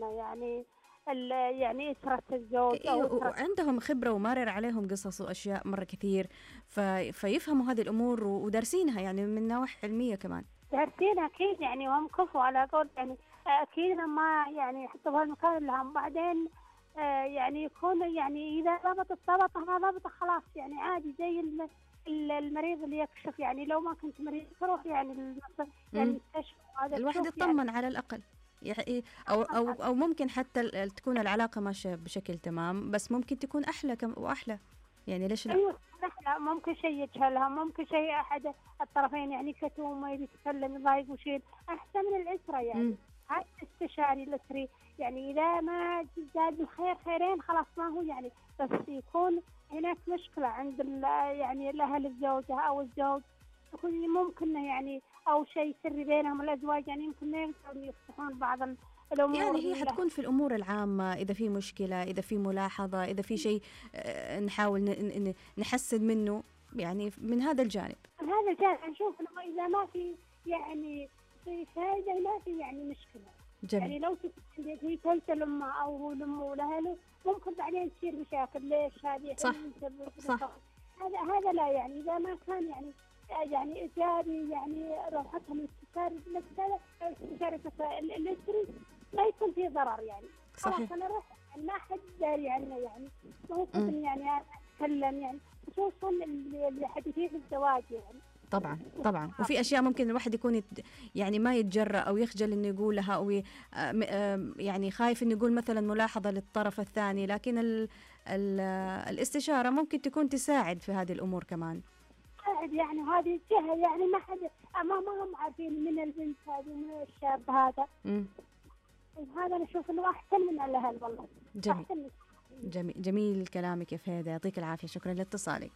يعني يعني إسرة الزوج أو إسرة. وعندهم خبرة ومارر عليهم قصص وأشياء مرة كثير، فيفهموا هذه الأمور ودارسينها يعني من نواحي علمية كمان. دارسين أكيد يعني، وهم كفوا على قول يعني أكيد ما يعني يحطوا بهالمكان اللي هم بعدين يعني يكون يعني إذا ضبط ما ضبط خلاص يعني عادي زي المريض اللي يكشف يعني لو ما كنت مريض تروح يعني يعني المستشفى هذا الواحد يطمن يعني على الأقل يعني أو ممكن حتى تكون العلاقة ماشية بشكل تمام، بس ممكن تكون أحلى وأحلى يعني ليش لا؟ أيوة أحلى، ممكن شيء يجهلها، ممكن شيء أحد الطرفين يعني كتوم ما يتكلم يضايق وشيء أحسن من الأسرة يعني. هذا الاستشاري الأسري يعني إذا ما زاد الخير خيرين خلاص ما هو يعني، بس يكون هناك مشكلة عند يعني الأهل الزوجة أو الزوج يكون ممكن يعني أو شيء سري بينهم الأزواج يعني يمكن ما يقدرون يفتحون بعض الأمور. يعني هي حتكون في الأمور العامة، إذا في مشكلة، إذا في ملاحظة، إذا في شيء نحاول نحسن منه يعني من هذا الجانب. من هذا الجانب نشوف إنه إذا ما في يعني في فائدة ما في يعني مشكلة. جميل. يعني لو هي تلت لأمه أو هو لأمه ولأهله ممكن بعدين تصير مشاكل. ليش هذه؟ صح. هذا لا يعني إذا ما كان يعني إيجابي يعني روحتهم الاستشاري الأسري لا يكون فيه ضرر يعني. صحيح. أنا راح يعني ما حد داري عنه يعني ممكن يعني أتكلم يعني خصوصا اللي حديثين الزواج يعني. طبعا وفي أشياء ممكن الواحد يكون يعني ما يتجرأ أو يخجل إنه يقولها أو يعني خايف إنه يقول مثلا ملاحظة للطرف الثاني، لكن الاستشارة ممكن تكون تساعد في هذه الأمور كمان. تساعد يعني هذه الجهة يعني ما حد ما هم عارفين من البنت هذه من الشاب هذا. هذا نشوف إنه أحسن من الأهل والله. جميل كلامك يا فهيدة، يعطيك العافية، شكرا لاتصالك.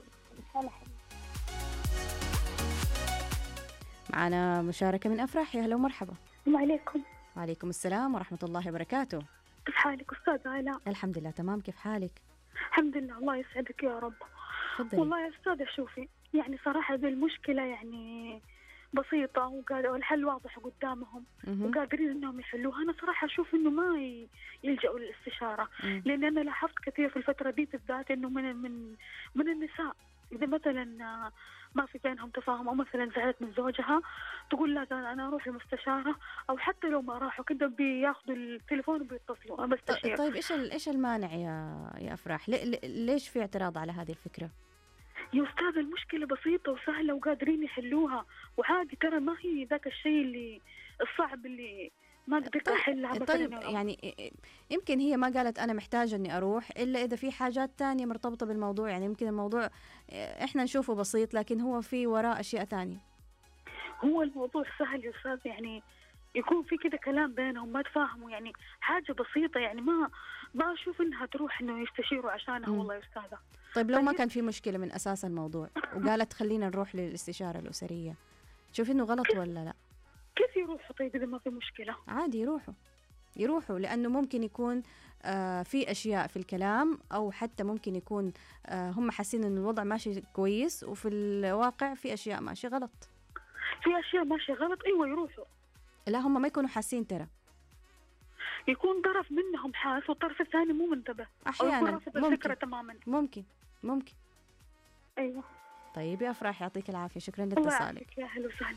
معنا مشاركة من أفراح، يا هلا ومرحبا. السلام عليكم. وعليكم السلام ورحمة الله وبركاته. كيف حالك أستاذة علاء؟ الحمد لله تمام، كيف حالك؟ الحمد لله، الله يسعدك يا رب. فضلي. والله يا أستاذة شوفي يعني صراحة ذي المشكلة يعني بسيطة والحل واضح قدامهم وقادرين إنهم يحلوها. أنا صراحة أشوف إنه ما يلجأوا للاستشارة، لأن أنا لاحظت كثير في الفترة دي بالذات إنه من النساء إذا مثلا ما في بينهم تفاهم أو مثلا زعلت من زوجها تقول لا أنا أروح لمستشارة، أو حتى لو ما راحوا كده بياخذوا التليفون وبيتصلوا أنا بستشير. طيب إيش المانع يا أفراح؟ ليش في اعتراض على هذه الفكرة؟ يا أستاذ المشكلة بسيطة وسهلة وقادرين يحلوها وعادي، ترى ما هي ذاك الشيء اللي الصعب اللي ما قدرت أحلها. طيب يعني يمكن هي ما قالت أنا محتاجة إني أروح إلا إذا في حاجات تانية مرتبطة بالموضوع، يعني يمكن الموضوع إحنا نشوفه بسيط لكن هو في وراء أشياء تانية. هو الموضوع سهل يا أستاذ، يعني يكون في كده كلام بينهم ما تفاهموا يعني حاجة بسيطة، يعني ما أشوف إنها تروح إنه يستشيروا عشانها. والله يا أستاذة طيب لو ما كان في مشكلة من أساس الموضوع وقالت خلينا نروح للاستشارة الأسرية، تشوف إنه غلط ولا لا؟ كيف يروحوا طيب إذا ما في مشكلة؟ عادي يروحوا لأنه ممكن يكون في أشياء في الكلام أو حتى ممكن يكون هم حاسين إنه الوضع ماشي كويس وفي الواقع في أشياء ماشي غلط. في أشياء ماشي غلط، أيوة يروحوا. لا هم ما يكونوا حاسين، ترى يكون طرف منهم حاس والطرف الثاني مو منتبه أحيانا. ممكن تماما. ممكن أيوة. طيب يا أفراح يعطيك العافية، شكرا لاتصالك. يا هلا وسهلا.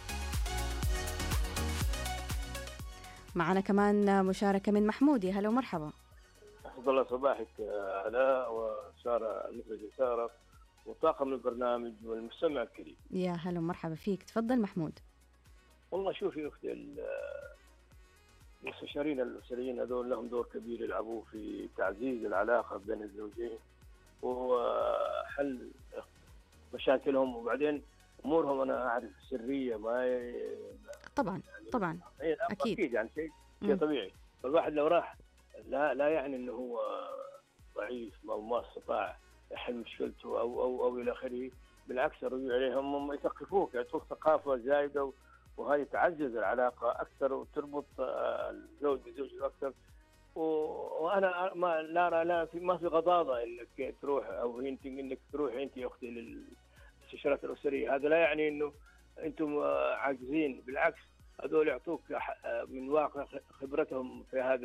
معنا كمان مشاركة من محمود، يا هلا ومرحبا. أسعد الله صباحك علاء وسارة المخرجة سارة وطاقم البرنامج والمستمع الكريم. يا هلا ومرحبا فيك، تفضل محمود. والله شوفي أختي، المستشارين الأسريين هذول لهم دور كبير يلعبوه في تعزيز العلاقة بين الزوجين وحل مشاكلهم، وبعدين أمورهم أنا أعرف سرية ما طبعا أكيد يعني شيء طبيعي. فالواحد لو راح لا يعني إنه هو ضعيف أو ما استطاع يحل مشكلته أو إلى آخره، بالعكس الرجوع عليهم يثقفوك، يعطوك ثقافة زايدة وهذه تعزز العلاقة أكثر وتربط الزوج بزوجته أكثر. وأنا ما في غضاضة إنك تروح أو إنك تروحي أنت يا أختي للاستشارات الأسرية. هذا لا يعني إنه أنتم عاجزين، بالعكس هذول يعطوك من واقع خبرتهم في هذا